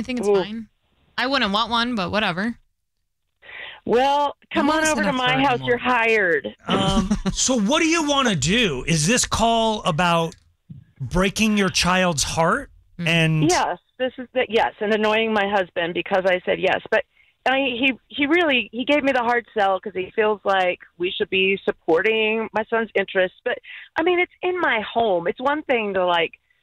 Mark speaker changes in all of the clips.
Speaker 1: I think it's fine. I wouldn't want one, but whatever.
Speaker 2: Well, come on over to my house. You're hired.
Speaker 3: So what do you want to do? Is this call about breaking your child's heart? And
Speaker 2: yes, yes, and annoying my husband because I said yes. But he gave me the hard sell because he feels like we should be supporting my son's interests. But I mean, it's in my home. It's one thing to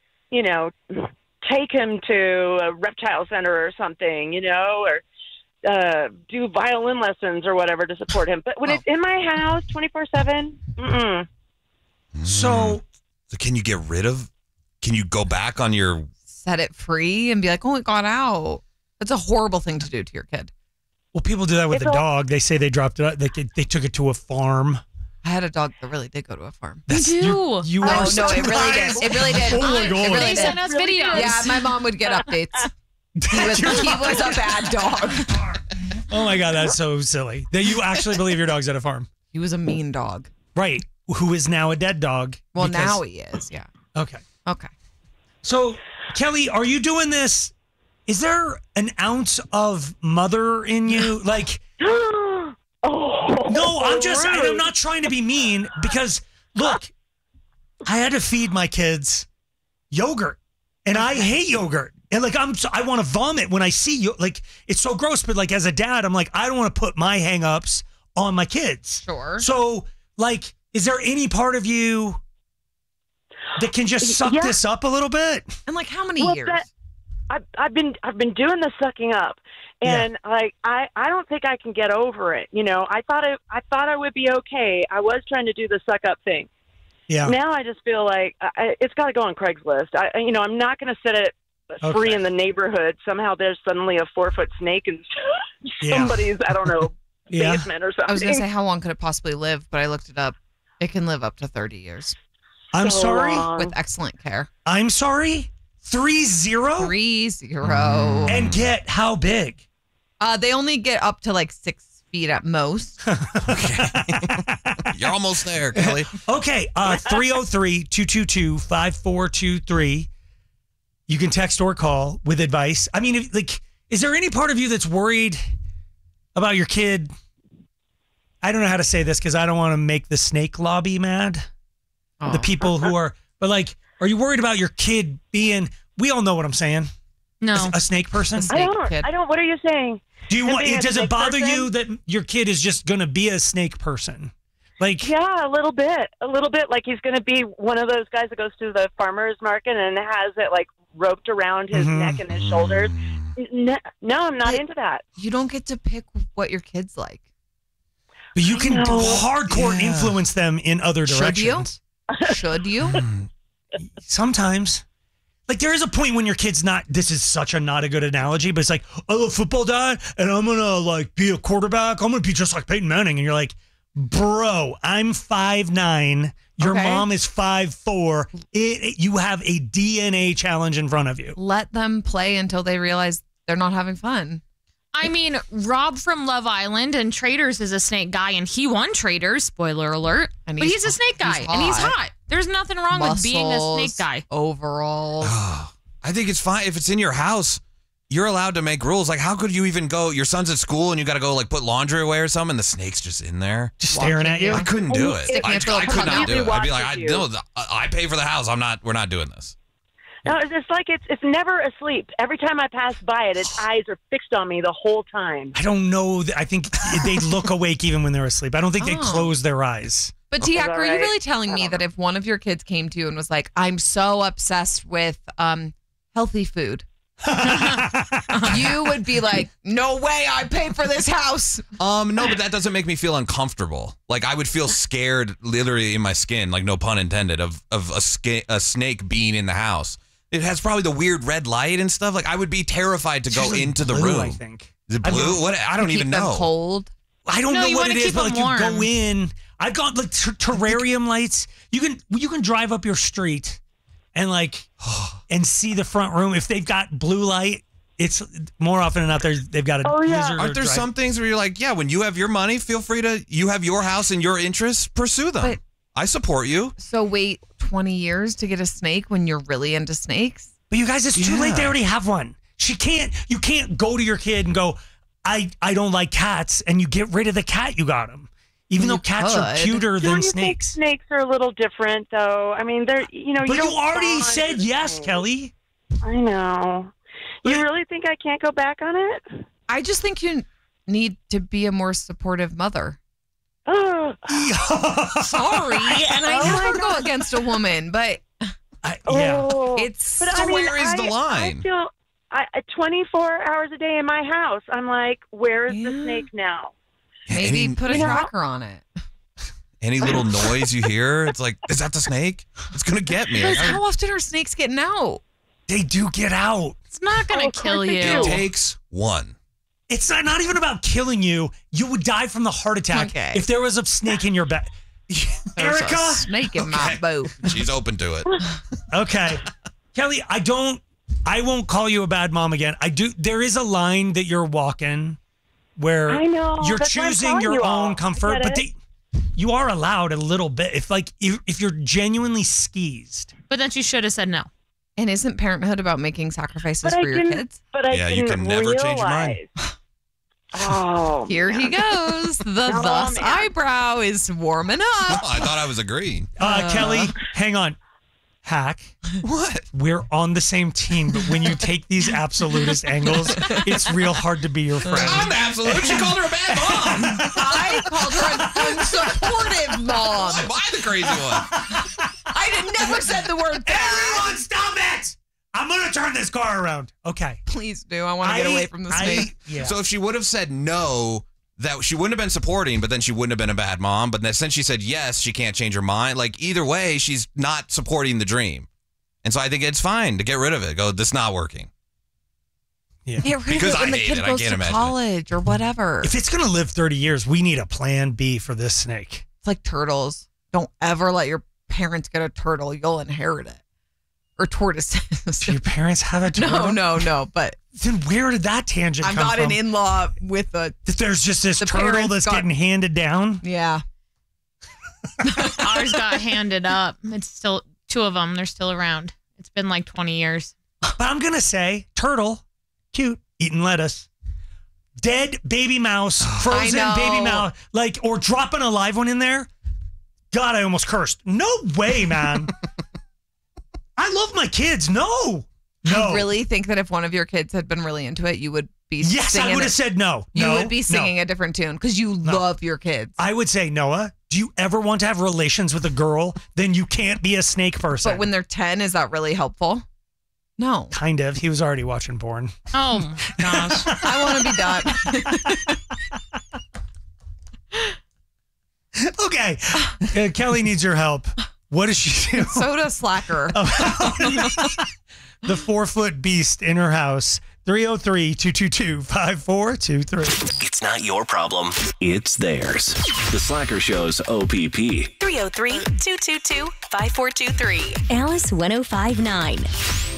Speaker 2: take him to a reptile center or something, or do violin lessons or whatever to support him. But when it's in my house 24/7,
Speaker 4: So can you get rid of? Can you go back on your?
Speaker 5: Set it free and be like, oh, it got out. That's a horrible thing to do to your kid.
Speaker 3: Well, people do that with a dog. They say they dropped it. They took it to a farm.
Speaker 5: I had a dog that really did go to a farm.
Speaker 1: Me too.
Speaker 3: You are
Speaker 5: no, it really did. It really did.
Speaker 3: Oh my God.
Speaker 1: They sent us videos.
Speaker 5: Yeah, my mom would get updates. He was a bad dog.
Speaker 3: Oh my God, that's so silly. That you actually believe your dog's at a farm.
Speaker 5: He was a mean dog.
Speaker 3: Right. Who is now a dead dog.
Speaker 5: Well, now he is, yeah.
Speaker 3: Okay.
Speaker 5: So,
Speaker 3: Kelly, are you doing this? Is there an ounce of mother in you? Like, no, I'm not trying to be mean because, look, I had to feed my kids yogurt and I hate yogurt. And I want to vomit when I see you. Like, it's so gross. But like, as a dad, I'm like, I don't want to put my hang-ups on my kids.
Speaker 5: Sure.
Speaker 3: So like, is there any part of you that can just suck this up a little bit?
Speaker 5: And like, how many years?
Speaker 2: I've been doing the sucking up, and I don't think I can get over it. I thought I would be okay. I was trying to do the suck up thing. Yeah. Now I just feel like it's got to go on Craigslist. I'm not going to set it free in the neighborhood. Somehow there's suddenly a 4-foot snake in somebody's basement or something.
Speaker 5: I was going to say, how long could it possibly live? But I looked it up. It can live up to 30 years.
Speaker 3: I'm sorry?
Speaker 5: With excellent care.
Speaker 3: I'm sorry? 30?
Speaker 5: 30.
Speaker 3: And get how big?
Speaker 5: They only get up to like 6 feet at most.
Speaker 4: You're almost there, Kelly.
Speaker 3: Okay, 303-222-5423. You can text or call with advice. I mean, is there any part of you that's worried about your kid? I don't know how to say this because I don't want to make the snake lobby mad. The people who are, but like, are you worried about your kid being, we all know what I'm saying.
Speaker 1: No.
Speaker 3: A snake person?
Speaker 2: I don't. What are you saying?
Speaker 3: Does it bother you that your kid is just going to be a snake person? Like,
Speaker 2: yeah, a little bit. Like he's going to be one of those guys that goes to the farmer's market and has it like roped around his neck and his shoulders. No, I'm not into that.
Speaker 5: You don't get to pick what your kid's like.
Speaker 3: But you can hardcore influence them in other directions.
Speaker 5: Should you?
Speaker 3: Sometimes. Like, there is a point when your kid's not, this is such not a good analogy, but it's like, I love football, Dad, and I'm going to, like, be a quarterback. I'm going to be just like Peyton Manning. And you're like, bro, I'm 5'9". Your mom is 5'4". You have a DNA challenge in front of you.
Speaker 5: Let them play until they realize they're not having fun.
Speaker 1: I mean, Rob from Love Island and Traders is a snake guy, and he won Traders, spoiler alert. But he's a snake guy, and he's hot. There's nothing wrong with being a snake guy.
Speaker 5: Overall.
Speaker 4: I think it's fine. If it's in your house, you're allowed to make rules. Like, how could you even go, your son's at school, and you got to go, like, put laundry away or something, and the snake's just in there?
Speaker 3: Just staring at you?
Speaker 4: I couldn't do it. I could not do it. I'd be like, I pay for the house. We're not doing this.
Speaker 2: No, it's like it's never asleep. Every time I pass by it, its eyes are fixed on me the whole time.
Speaker 3: I don't know. I think they look awake even when they're asleep. I don't think they close their eyes.
Speaker 5: But Tiak, are you really telling me that if one of your kids came to you and was like, I'm so obsessed with healthy food, you would be like, no way, I pay for this house.
Speaker 4: No, but that doesn't make me feel uncomfortable. Like, I would feel scared literally in my skin, like no pun intended, of a snake being in the house. It has probably the weird red light and stuff. Like, I would be terrified to go into the room.
Speaker 3: I think.
Speaker 4: Is it blue? I don't even know.
Speaker 5: Cold.
Speaker 3: I don't know what it is, but like you go in. I've got like terrarium lights. You can drive up your street and and see the front room. If they've got blue light, it's more often than not they've got a lizard.
Speaker 4: Aren't there some things where you're like, yeah, when you have your money, feel free to, you have your house and your interests, pursue them. But, I support you.
Speaker 5: So wait 20 years to get a snake when you're really into snakes?
Speaker 3: But you guys, it's too late. They already have one. You can't go to your kid and go, I don't like cats, and you get rid of the cat you got him. Even though cats are cuter than snakes.
Speaker 2: Snakes are a little different, though. I mean, they're,
Speaker 3: But you already said yes, Kelly.
Speaker 2: I know. You really think I can't go back on it?
Speaker 5: I just think you need to be a more supportive mother.
Speaker 2: Oh.
Speaker 5: Sorry, and I never go against a woman, but it's.
Speaker 4: But where is the line?
Speaker 2: I feel 24 hours a day in my house. I'm like, where's the snake now?
Speaker 5: Maybe put a tracker on it.
Speaker 4: Any little noise you hear, it's like, is that the snake? It's going to get me.
Speaker 5: How often are snakes getting out?
Speaker 3: They do get out.
Speaker 1: It's not going to kill you.
Speaker 4: It takes one.
Speaker 3: It's not even about killing you. You would die from the heart attack if there was a snake in your bed. Erica?
Speaker 5: A snake in my boat.
Speaker 4: She's open to it.
Speaker 3: Okay. Kelly, I won't call you a bad mom again. There is a line that you're walking where
Speaker 2: I know,
Speaker 3: you're choosing your own comfort, but you are allowed a little bit if you're genuinely skeezed.
Speaker 1: But then she should have said no.
Speaker 5: And isn't parenthood about making sacrifices for your kids?
Speaker 2: But
Speaker 4: you can never change your mind.
Speaker 2: Oh,
Speaker 5: here he goes. The eyebrow is warming up.
Speaker 4: I thought I was agreeing.
Speaker 3: Kelly, hang on. Hack.
Speaker 4: What?
Speaker 3: We're on the same team, but when you take these absolutist angles, it's real hard to be your friend.
Speaker 4: I'm absolute. She called her a bad mom.
Speaker 5: I called her an unsupportive mom.
Speaker 4: Am I the crazy one?
Speaker 5: I never said the word bad.
Speaker 3: Everyone, stop it! I'm going to turn this car around. Okay.
Speaker 5: Please do. I want to get away from the snake.
Speaker 4: So if she would have said no, that she wouldn't have been supporting, but then she wouldn't have been a bad mom. But then since she said yes, she can't change her mind. Like either way, she's not supporting the dream. And so I think it's fine to get rid of it. Go, this is not working.
Speaker 3: Yeah.
Speaker 5: Get rid of it when the kid goes to college or whatever.
Speaker 3: If it's going to live 30 years, we need a plan B for this snake.
Speaker 5: It's like turtles. Don't ever let your parents get a turtle. You'll inherit it. Or tortoises.
Speaker 3: Do your parents have a turtle?
Speaker 5: No. But
Speaker 3: then where did that tangent come from?
Speaker 5: I'm not an in-law with a...
Speaker 3: There's just this turtle that's getting handed down?
Speaker 5: Yeah.
Speaker 1: Ours got handed up. It's still... 2 of them, they're still around. It's been like 20 years.
Speaker 3: But I'm going to say, turtle, cute, eating lettuce. Dead baby mouse, frozen baby mouse, or dropping a live one in there. God, I almost cursed. No way, man. I love my kids. No.
Speaker 5: I really think that if one of your kids had been really into it, you would be singing.
Speaker 3: Yes, I would have said no.
Speaker 5: You would be singing a different tune because you love your kids.
Speaker 3: I would say, Noah, do you ever want to have relations with a girl? Then you can't be a snake person.
Speaker 5: But when they're 10, is that really helpful? No.
Speaker 3: Kind of. He was already watching porn.
Speaker 1: Oh, my gosh.
Speaker 5: I want to be done.
Speaker 3: Okay. Kelly needs your help. What does she do?
Speaker 5: So does Slacker.
Speaker 3: The 4-foot beast in her house. 303-222-5423.
Speaker 6: It's not your problem. It's theirs. The Slacker Show's OPP.
Speaker 7: 303-222-5423. Alice 105.9.